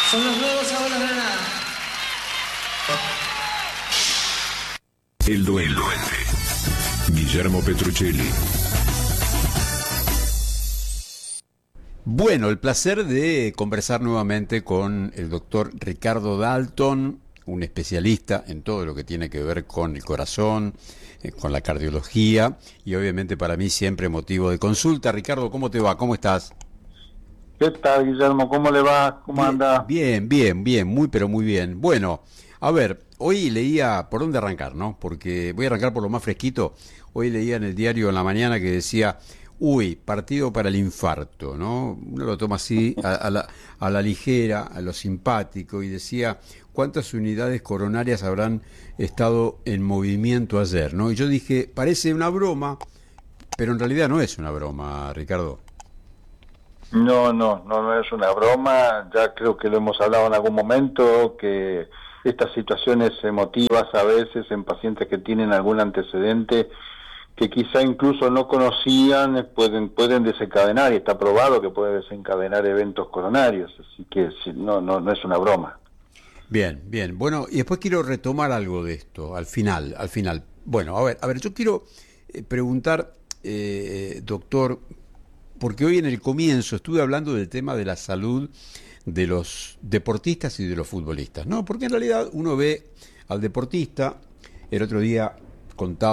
Son los nuevos Abuelos Granada. El Duende. Guillermo Petruccelli. Bueno, el placer de conversar nuevamente con el doctor Ricardo Dalton, un especialista en todo lo que tiene que ver con el corazón, con la cardiología y obviamente para mí siempre motivo de consulta. Ricardo, ¿cómo te va? ¿Cómo estás? ¿Qué tal, Guillermo? ¿Cómo le va? ¿Cómo Bien, anda? bien, bien, bien, muy pero muy bien. Bueno, a ver, hoy leía, ¿por dónde arrancar, no? Porque voy a arrancar por lo más fresquito. Hoy leía en el diario en la mañana que decía, uy, partido para el infarto, ¿no? Uno lo toma así, a la ligera, a lo simpático, y decía, ¿cuántas unidades coronarias habrán estado en movimiento ayer, no? Y yo dije, parece una broma, pero en realidad no es una broma, Ricardo. No es una broma. Ya creo que lo hemos hablado en algún momento, que estas situaciones emotivas a veces en pacientes que tienen algún antecedente que quizá incluso no conocían, pueden desencadenar, y está probado que puede desencadenar eventos coronarios, así que sí, no es una broma. Bien, bien. Bueno, y después quiero retomar algo de esto, al final. Bueno, a ver, yo quiero preguntar, doctor, porque hoy en el comienzo estuve hablando del tema de la salud de los deportistas y de los futbolistas, ¿no? Porque en realidad uno ve al deportista, el otro día contaba